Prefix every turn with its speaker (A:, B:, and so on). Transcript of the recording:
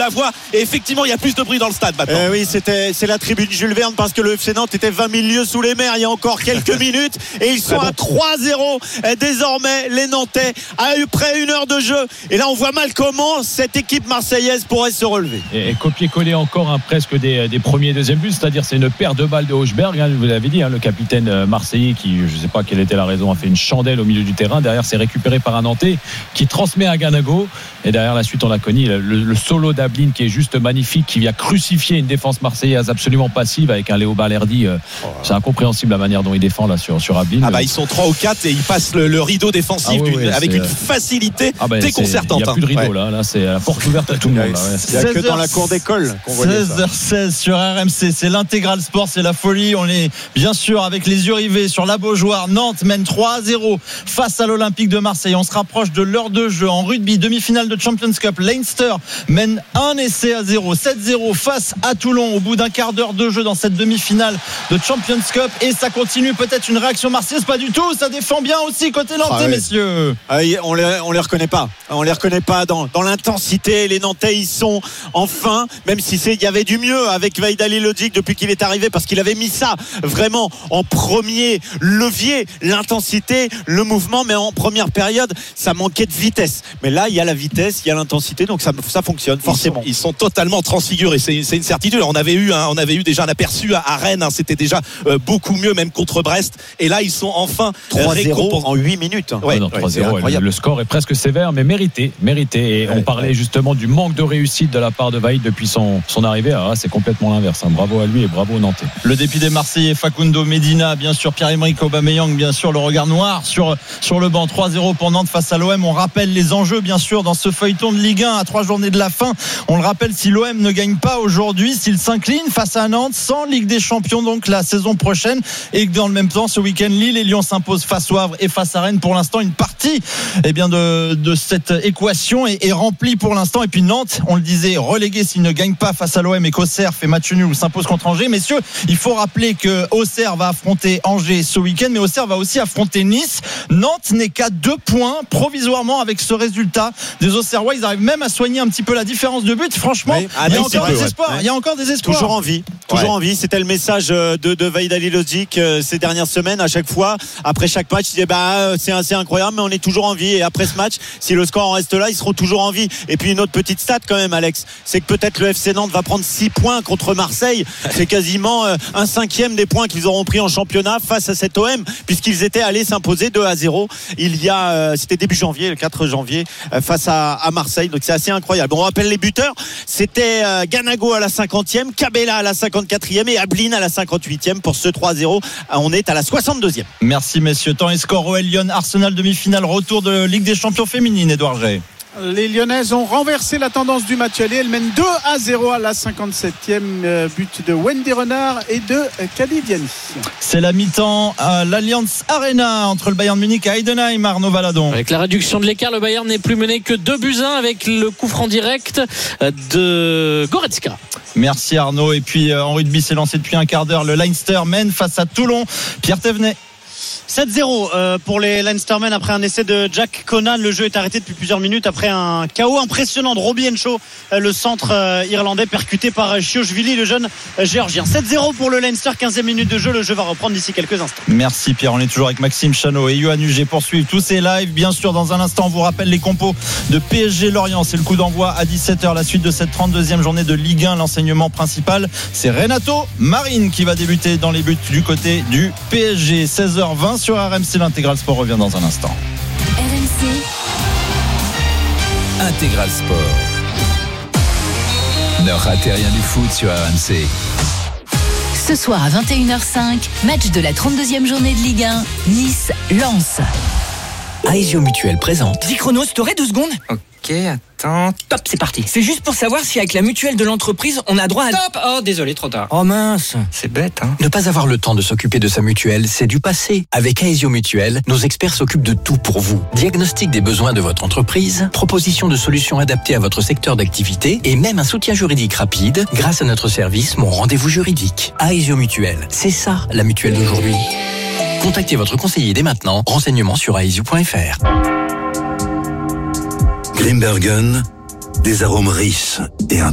A: la voix. Et effectivement, il y a plus de bruit dans le stade maintenant.
B: Oui, c'est la tribune Jules Verne parce que le FC Nantes était 20 000 lieues sous les mers il y a encore quelques minutes et ils sont à 3-0 désormais les Nantais après 1 heure de jeu. Et là on voit mal comment cette équipe marseillaise pourrait se relever.
C: Et copier-coller encore presque des premiers et deuxièmes buts, c'est-à-dire c'est une paire de balles de Hochberg, vous l'avez dit, le capitaine marseillais qui, je ne sais pas quelle était la raison, a fait une chandelle au milieu du terrain. Derrière c'est récupéré par un Nantais qui transmet à Ganago et derrière la suite on l'a connu, le solo d'Ablin qui est juste magnifique, qui vient crucifier une défense marseillaise absolument passive avec un Léo Balerdi. C'est incompréhensible la manière dont il défend là sur Ablin.
A: Ils sont 3 ou 4 et ils passent le rideau défensif avec une facilité déconcertante.
C: Il n'y a plus de rideau là c'est la porte ouverte à tout le monde.
B: Il n'y a que dans la cour d'école qu'on voit
D: 16h16 sur RMC, c'est l'intégral sport, c'est la folie. On est bien sûr avec les yeux rivés sur la Beaujoire. Nantes mène 3-0 face à l'Olympique de Marseille. On se rapproche de l'heure de jeu en rugby, demi-finale de Champions Cup. Leinster mène 1-0, 7-0 face à Toulon au bout d'un quart d'heure de jeu dans cette demi-finale de Champions Cup. Et ça continue, peut-être une réaction marseillaise, pas du tout, ça défend bien aussi côté nantais, messieurs.
B: On les reconnaît pas. On les reconnaît pas dans l'intensité. Les Nantais ils sont enfin, même si il y avait du mieux avec Vahid Halilhodžić depuis qu'il est arrivé, parce qu'il avait mis ça vraiment en premier levier, l'intensité, le mouvement, mais en première période ça manquait de vitesse. Mais là il y a la vitesse, il y a l'intensité, donc ça fonctionne forcément.
A: Ils sont totalement transfigurés, c'est une certitude. On avait eu déjà un aperçu à Rennes, c'était déjà beaucoup mieux même contre Brest, et là ils sont enfin
B: 3-0 en 8 minutes.
C: 3-0, le score est presque sévère mais mérité. Et on parlait justement du manque de réussite de la part de Vahid depuis son arrivée. C'est complètement l'inverse. Bravo à lui et bravo aux Nantais.
D: Le dépit des Marseillais, Facundo Medina, bien sûr, Pierre-Emerick Aubameyang, bien sûr, le regard noir sur le banc. 3-0 pour Nantes face à l'OM. On rappelle les enjeux, bien sûr, dans ce feuilleton de Ligue 1 à 3 journées de la fin. On le rappelle, si l'OM ne gagne pas aujourd'hui, s'il s'incline face à Nantes, sans Ligue des Champions donc la saison prochaine, et que dans le même temps, ce week-end, Lille et Lyon s'imposent face au Havre et face à Rennes. Pour l'instant, une partie de cette équation est remplie pour l'instant. Et puis Nantes, on le disait, relégué s'il ne gagne pas face à l'OM et qu'Auxerre fait match nul ou s'impose contre Angers. Messieurs, il faut rappeler que Auxerre va affronter Angers ce week-end, mais Auxerre va aussi affronter Nice. Nantes n'est qu'à 2 points provisoirement avec ce résultat des Auxerrois. Ils arrivent même à soigner un petit peu la différence de but. Franchement, il y a encore des espoirs. Il y a encore des espoirs.
B: Toujours en vie. C'était le message de Vahid Halilhodžić ces dernières semaines. À chaque fois, après chaque match, il disait c'est assez incroyable, mais on est toujours en vie. Et après ce match, si le score en reste là, ils seront toujours en vie. Et puis une autre petite stat quand même, Alex, c'est que peut-être le FC Nantes va prendre 6 points contre Marseille. C'est quasiment 1/5 des points qu'ils auront pris en championnat face à cet OM, puisqu'ils étaient allés s'imposer 2-0 c'était début janvier, le 4 janvier, face à Marseille. Donc c'est assez incroyable. On rappelle les buteurs, c'était Ganago à la 50e, Cabella à la 54e et Ablin à la 58e pour ce 3-0. On est à la 62e.
D: Merci messieurs. Temps et score OL Lyon Arsenal demi-finale, retour de Ligue des Champions féminine. Édouard Gay.
E: Les Lyonnaises ont renversé la tendance du match aller. Elles mènent 2-0 à la 57e, but de Wendy Renard et de Kalidiani.
D: C'est la mi-temps à l'Allianz Arena entre le Bayern Munich et Heidenheim. Arnaud Valadon.
F: Avec la réduction de l'écart, le Bayern n'est plus mené que 2-1 avec le coup franc direct de Goretzka.
D: Merci Arnaud. Et puis en rugby, c'est lancé depuis un quart d'heure. Le Leinster mène face à Toulon. Pierre Thévenet.
G: 7-0 pour les Leinstermen après un essai de Jack Conan. Le jeu est arrêté depuis plusieurs minutes après un KO impressionnant de Robbie Henshaw, le centre irlandais percuté par Chiochvili, le jeune géorgien. 7-0 pour le Leinster, 15e minute de jeu. Le jeu va reprendre d'ici quelques instants.
D: Merci Pierre, on est toujours avec Maxime Chanot et Yoann Huget pour suivre tous ces lives. Bien sûr, dans un instant, on vous rappelle les compos de PSG Lorient. C'est le coup d'envoi à 17h, la suite de cette 32e journée de Ligue 1. L'enseignement principal, c'est Renato Marine qui va débuter dans les buts du côté du PSG. 16h20 sur RMC. L'Intégral Sport revient dans un instant.
H: RMC
I: Intégral Sport. Ne ratez rien du foot sur RMC.
H: Ce soir à 21h05, match de la 32e journée de Ligue 1, Nice-Lens.
J: Aesio Mutuelle présente.
K: 10 chronos, t'aurais 2 secondes ?
J: Ok, attends.
K: Top, c'est parti. C'est juste pour savoir si avec la mutuelle de l'entreprise, on a droit à...
J: Stop. Oh, désolé, trop tard.
K: Oh mince.
J: C'est bête, hein.
L: Ne pas avoir le temps de s'occuper de sa mutuelle, c'est du passé. Avec Aesio Mutuelle, nos experts s'occupent de tout pour vous. Diagnostic des besoins de votre entreprise, proposition de solutions adaptées à votre secteur d'activité et même un soutien juridique rapide grâce à notre service Mon Rendez-vous Juridique. Aesio Mutuelle, c'est ça la mutuelle d'aujourd'hui. Contactez votre conseiller dès maintenant. Renseignements sur aesio.fr.
M: Grimbergen, des arômes riches et